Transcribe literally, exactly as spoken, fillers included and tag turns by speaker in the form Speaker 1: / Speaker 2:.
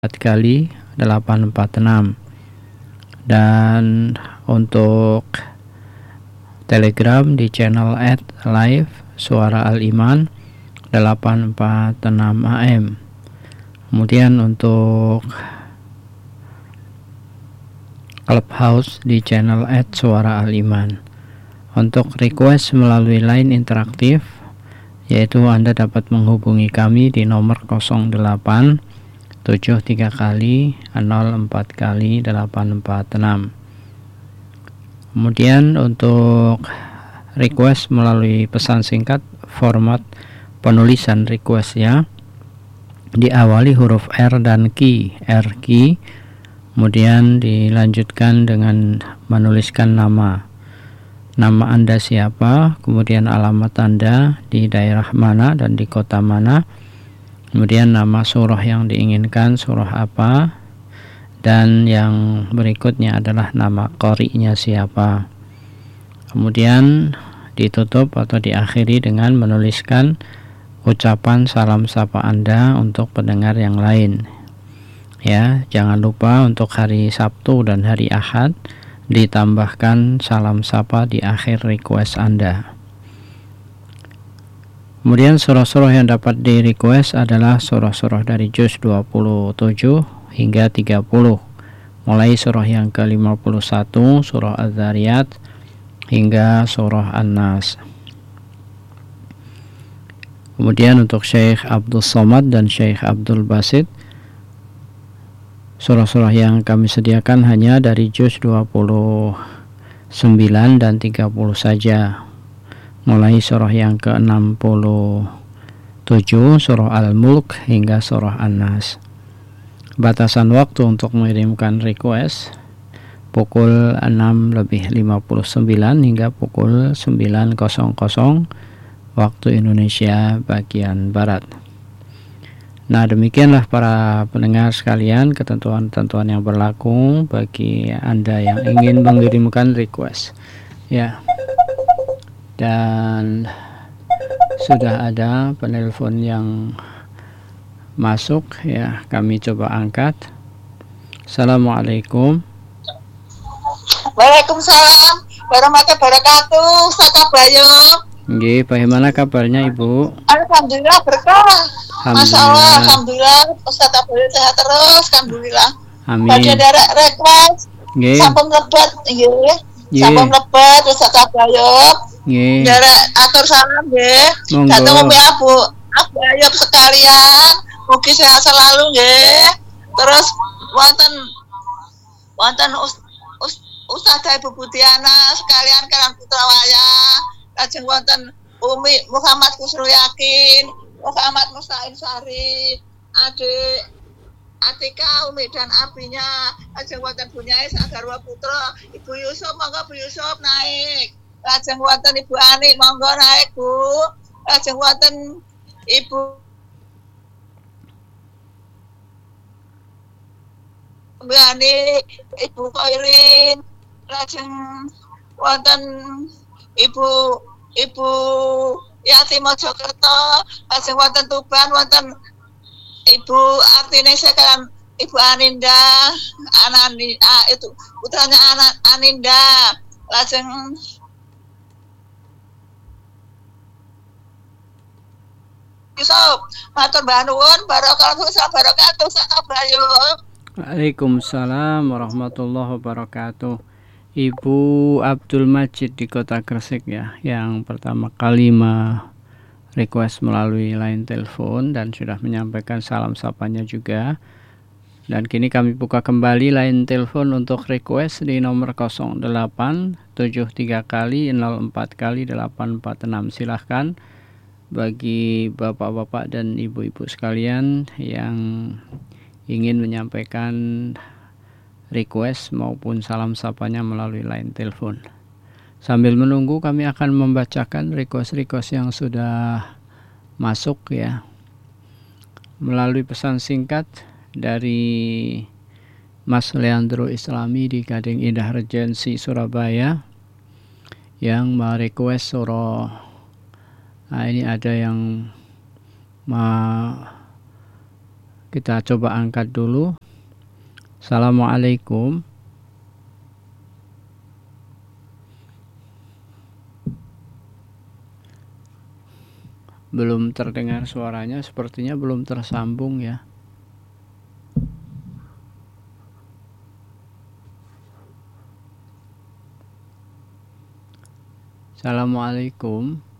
Speaker 1: empat kali delapan empat enam. Dan untuk Telegram di channel at live suara Al Iman delapan empat enam A M. Kemudian untuk Clubhouse di channel at suara Al Iman. Untuk request melalui line interaktif, yaitu Anda dapat menghubungi kami di nomor nol delapan tujuh tiga kali nol empat kali delapan empat enam. Kemudian untuk request melalui pesan singkat, format penulisan requestnya diawali huruf R dan key, R key, kemudian dilanjutkan dengan menuliskan nama nama Anda siapa, kemudian alamat Anda di daerah mana dan di kota mana, kemudian nama surah yang diinginkan, surah apa, dan yang berikutnya adalah nama qori'nya siapa. Kemudian ditutup atau diakhiri dengan menuliskan ucapan salam sapa Anda untuk pendengar yang lain. Ya, jangan lupa untuk hari Sabtu dan hari Ahad ditambahkan salam sapa di akhir request Anda. Kemudian surah-surah yang dapat di request adalah surah-surah dari juz dua puluh tujuh hingga tiga puluh, mulai surah yang ke lima puluh satu surah Az-Zariyat hingga surah An-Nas. Kemudian untuk Syekh Abdul Somad dan Syekh Abdul Basit, surah-surah yang kami sediakan hanya dari juz dua puluh sembilan dan tiga puluh saja, mulai surah yang ke enam puluh tujuh surah Al-Mulk hingga surah An-Nas. Batasan waktu untuk mengirimkan request pukul enam lebih lima puluh sembilan hingga pukul sembilan waktu Indonesia bagian Barat. Nah, demikianlah para pendengar sekalian ketentuan-ketentuan yang berlaku bagi Anda yang ingin mengirimkan request. Ya. Dan sudah ada penelpon yang masuk, ya, kami coba angkat. Assalamualaikum.
Speaker 2: Waalaikumsalam warahmatullahi wabarakatuh. Ustaz Abayo.
Speaker 1: Nggih, bagaimana kabarnya Ibu?
Speaker 2: Alhamdulillah berkah. Masya Allah, alhamdulillah Ustaz Abayo sehat terus, alhamdulillah.
Speaker 1: Amin.
Speaker 2: Pada daerah request
Speaker 1: Nggih.
Speaker 2: sampun lebat, nggih. Sampun lebat Ustaz Abayo.
Speaker 1: Nggih.
Speaker 2: Daerah atur salam nggih.
Speaker 1: Monggo.
Speaker 2: Datang umi Abu Abayo sekalian, mugi sehat selalu nggih. Terus wonten wonten Ustazah Ibu Budiana sekalian kalian putra waya, lajeng wonten Umi Muhammad Kusru Yakin, Muhammad Musta'in Sari, adik Atika, Umi dan abinya, lajeng wonten Bunyai Sagarwa Putra, Ibu Yusuf, monggo Bu Yusuf naik, lajeng wonten Ibu Ani, monggo naik Bu, lajeng wonten Ibu Ibu Ani, Ibu Koirin, lajeng wonten Ibu Ibu Yati Mojokerto, lajeng wonten Tuban, wonten Ibu Artine sekalian Ibu Aninda, Anani, ah, itu putranya anak Aninda, lajeng Yusuf, matur mbah nuwun, barokatuh sabarokatuh sakabayo.
Speaker 1: Waalaikumsalam warahmatullahi wabarakatuh. Ibu Abdul Majid di Kota Gresik, ya, yang pertama kali request melalui line telepon dan sudah menyampaikan salam sapanya juga. Dan kini kami buka kembali line telepon untuk request di nomor nol delapan tujuh tiga kali nol empat kali delapan empat enam. Silahkan bagi bapak-bapak dan ibu-ibu sekalian yang ingin menyampaikan request maupun salam sapanya melalui line telepon. Sambil menunggu, kami akan membacakan request-request yang sudah masuk, ya, melalui pesan singkat dari Mas Leandro Islami di Gading Indah Regency Surabaya yang merequest surah. Nah, ini ada yang ma Kita coba angkat dulu. Assalamualaikum. Belum terdengar suaranya, sepertinya belum tersambung ya. Assalamualaikum.